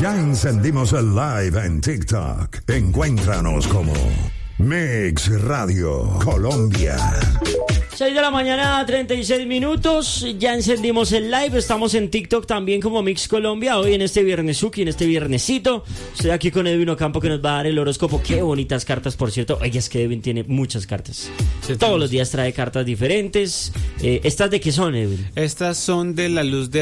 Ya encendimos el live en TikTok. Encuéntranos como Mix Radio Colombia. 6 de la mañana, 36 minutos. Ya encendimos el live. Estamos en TikTok también como Mix Colombia. Hoy en este viernesuki, en este viernesito. Estoy aquí con Edwin Ocampo que nos va a dar el horóscopo. Qué bonitas cartas, por cierto. Oye, es que Edwin tiene muchas cartas. Sí, todos los días trae cartas diferentes. ¿Estas de qué son, Edwin? Estas son de la luz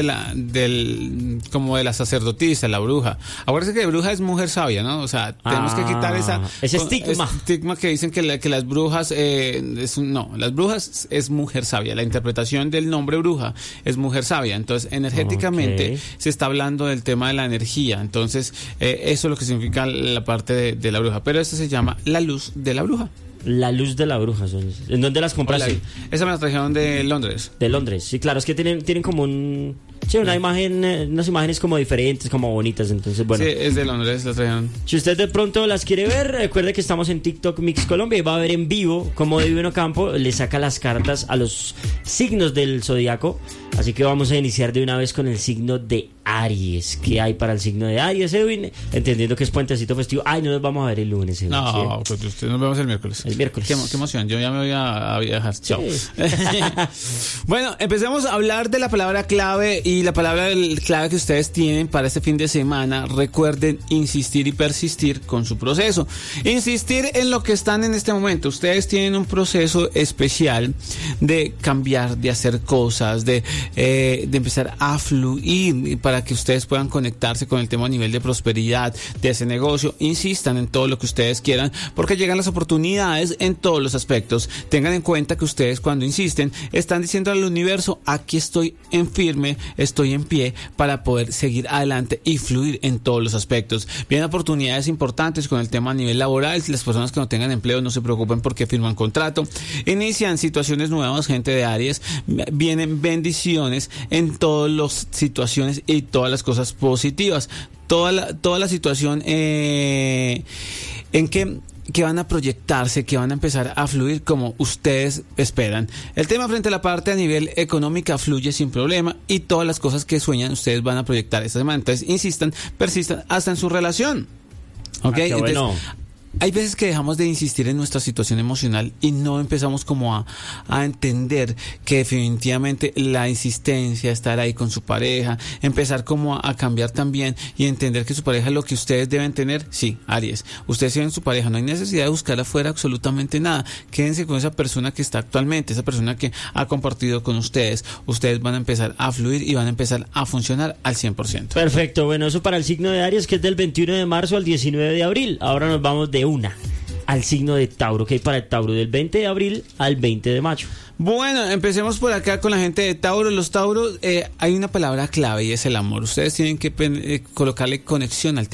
como de la sacerdotisa, la bruja. Acuérdense que bruja es mujer sabia, ¿no? O sea, tenemos que quitar ese estigma que dicen que las brujas las brujas es mujer sabia. La interpretación del nombre bruja es mujer sabia. Entonces, energéticamente se está hablando del tema de la energía. Entonces, eso es lo que significa la parte de la bruja. Pero esta se llama la luz de la bruja. La luz de la bruja. ¿En dónde las compraste? Esa me la trajeron de Londres. De Londres, sí, claro, es que tienen como una imagen, unas imágenes como diferentes, como bonitas, entonces bueno. Sí, es de Londres, la trajeron. Si usted de pronto las quiere ver, recuerde que estamos en TikTok Mix Colombia y va a ver en vivo cómo Edwin Ocampo le saca las cartas a los signos del zodiaco. Así que vamos a iniciar de una vez con el signo de Aries. ¿Qué hay para el signo de Aries, Edwin? Entendiendo que es puentecito festivo. Ay, no nos vamos a ver el lunes, Edwin. No, ¿sí? Pues nos vemos el miércoles. El miércoles. Qué emoción, yo ya me voy a viajar. Sí. Chao. Bueno, empecemos a hablar de la palabra clave y la palabra clave que ustedes tienen para este fin de semana. Recuerden insistir y persistir con su proceso. Insistir en lo que están en este momento. Ustedes tienen un proceso especial de cambiar, de hacer cosas, de empezar a fluir para que ustedes puedan conectarse con el tema a nivel de prosperidad de ese negocio. Insistan en todo lo que ustedes quieran porque llegan las oportunidades en todos los aspectos. Tengan en cuenta que ustedes cuando insisten están diciendo al universo: aquí estoy en firme, estoy en pie para poder seguir adelante y fluir en todos los aspectos. Vienen oportunidades importantes con el tema a nivel laboral. Las personas que no tengan empleo no se preocupen porque firman contrato. Inician situaciones nuevas, gente de Aries. Vienen bendiciones en todas las situaciones y todas las cosas positivas. Toda la situación en que van a proyectarse, que van a empezar a fluir como ustedes esperan. El tema frente a la parte a nivel económica fluye sin problema y todas las cosas que sueñan ustedes van a proyectar esta semana. Entonces insistan, persistan hasta en su relación. ¿Ok? Entonces, bueno. Hay veces que dejamos de insistir en nuestra situación emocional y no empezamos como a entender que definitivamente la insistencia, estar ahí con su pareja, empezar como a cambiar también y entender que su pareja es lo que ustedes deben tener. Sí, Aries, ustedes tienen su pareja, no hay necesidad de buscar afuera absolutamente nada. Quédense con esa persona que está actualmente, esa persona que ha compartido con ustedes. Ustedes van a empezar a fluir y van a empezar a funcionar al 100%. Perfecto, bueno, eso para el signo de Aries, que es del 21 de marzo al 19 de abril. Ahora nos vamos de una al signo de Tauro, que hay para el Tauro del 20 de abril al 20 de mayo. Bueno, empecemos por acá con la gente de Tauro. Los Tauros, hay una palabra clave y es el amor. Ustedes tienen que colocarle conexión al tema